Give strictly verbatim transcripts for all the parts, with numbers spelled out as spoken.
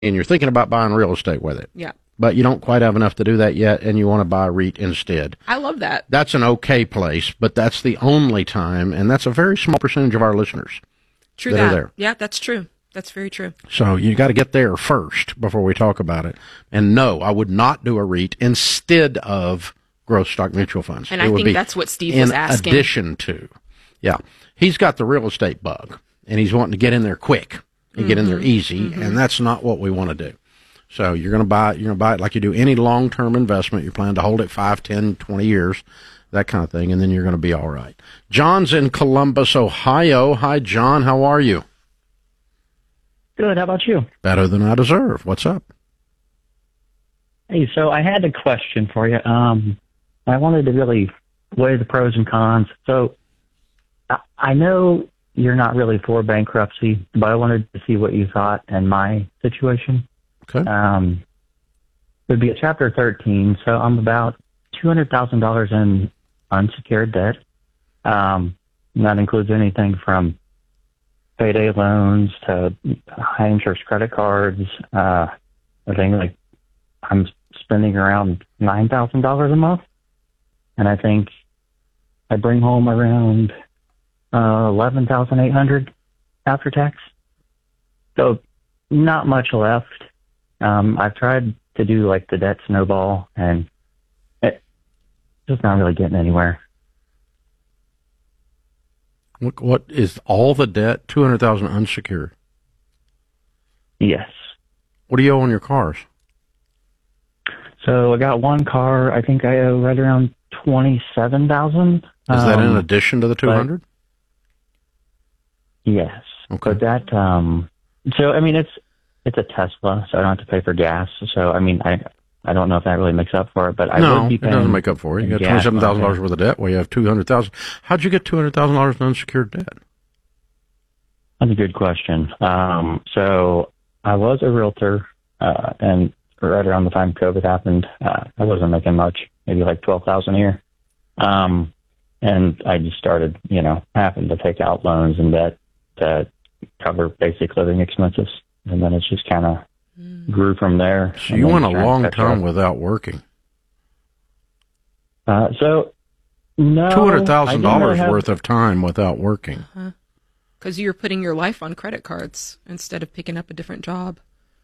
and you're thinking about buying real estate with it. Yeah. But you don't quite have enough to do that yet, and you want to buy a REIT instead. I love that. That's an okay place, but that's the only time, and that's a very small percentage of our listeners. True that. that. Are there. Yeah, that's true. That's very true. So you got to get there first before we talk about it. And no, I would not do a REIT instead of growth stock mutual funds. And it I would think be that's what Steve was asking. In addition to, yeah, he's got the real estate bug, and he's wanting to get in there quick and mm-hmm. get in there easy, mm-hmm. and that's not what we want to do. So you're going to buy, you're going to buy it like you do any long-term investment. You plan to hold it five, ten, twenty years, that kind of thing, and then you're going to be all right. John's in Columbus, Ohio. Hi, John. How are you? Good. How about you? Better than I deserve. What's up? Hey, so I had a question for you. Um, I wanted to really weigh the pros and cons. So I, I know you're not really for bankruptcy, but I wanted to see what you thought in my situation. Okay. Um, it would be a Chapter thirteen, so I'm about two hundred thousand dollars in unsecured debt. Um, and that includes anything from payday loans to high interest credit cards. Uh, I think like I'm spending around nine thousand dollars a month, and I think I bring home around uh, eleven thousand eight hundred dollars after tax. So not much left. Um, I've tried to do like the debt snowball, and it's just not really getting anywhere. What, what is all the debt? Two hundred thousand unsecured. Yes. What do you owe on your cars? So I got one car. I think I owe right around twenty-seven thousand. Is that um, in addition to the two hundred? Yes. Okay. But that. Um, so I mean, it's it's a Tesla, so I don't have to pay for gas. So I mean, I I don't know if that really makes up for it, but I no, would be it paying. doesn't make up for it. You got twenty-seven thousand dollars worth of debt. Well, you have two hundred thousand. How'd you get two hundred thousand dollars in unsecured debt? That's a good question. Um, so I was a realtor, uh, and right around the time COVID happened, uh, I wasn't making much, maybe like twelve thousand a year. Um, and I just started, you know, having to take out loans and debt to cover basic living expenses. And then it's just kind of mm. grew from there. So you went a long time without working. Uh, so no, two hundred thousand dollars really worth of time without working. Because uh-huh. you're putting your life on credit cards instead of picking up a different job.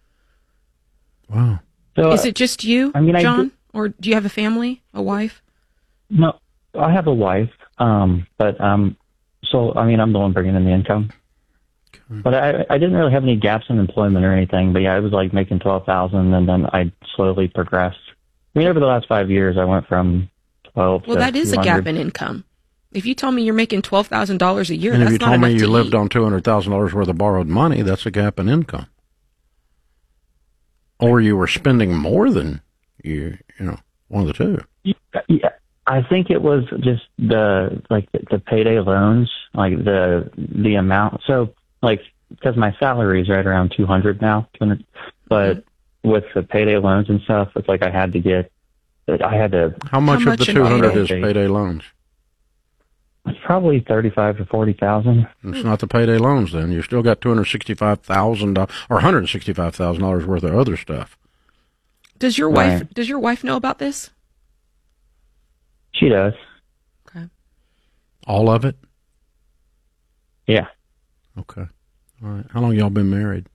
Wow. So, is it just you, I mean, John? I do, or do you have a family, a wife? No, I have a wife. Um, but, um, so, I mean, I'm the one bringing in the income. Okay. But I, I didn't really have any gaps in employment or anything. But yeah, I was like making twelve thousand, and then I slowly progressed. I mean, over the last five years, I went from twelve. Well, to that is a gap in income. If you told me you're making twelve thousand dollars a year, and that's if you not told me you to lived eat. on two hundred thousand dollars worth of borrowed money, that's a gap in income. Or you were spending more than you, you know, one of the two. Yeah, I think it was just the like the, the payday loans, like the the amount. So like because my salary is right around two hundred now, two hundred, but mm-hmm. with the payday loans and stuff, it's like I had to get, I had to. How much, How of much the two hundred is payday? payday loans? It's probably thirty-five to forty thousand. It's not the payday loans. Then you still got two hundred sixty-five thousand dollars or one hundred sixty-five thousand dollars worth of other stuff. Does your Right. wife? Does your wife know about this? She does. Okay. All of it? Yeah. Okay. All right. How long y'all been married?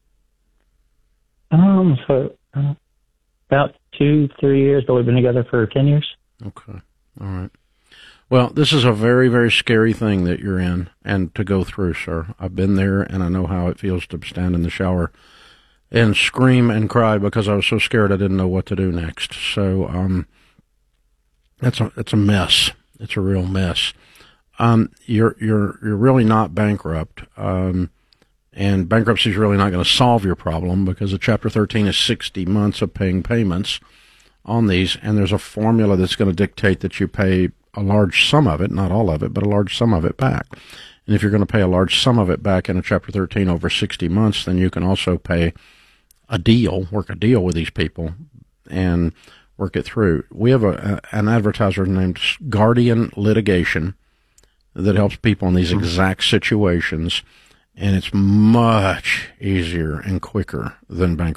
Um. So uh, about two, three years, but we've been together for ten years. Okay. All right. Well, this is a very, very scary thing that you're in and to go through, sir. I've been there, and I know how it feels to stand in the shower and scream and cry because I was so scared I didn't know what to do next. So um, that's a it's a mess. It's a real mess. Um, you're you're you're really not bankrupt, um, and bankruptcy is really not going to solve your problem because a Chapter thirteen is sixty months of paying payments on these, and there's a formula that's going to dictate that you pay a large sum of it, not all of it, but a large sum of it back. And if you're going to pay a large sum of it back in a Chapter thirteen over sixty months, then you can also pay a deal, work a deal with these people and work it through. We have a, a an advertiser named Guardian Litigation that helps people in these exact situations. and it's much easier and quicker than bankruptcy.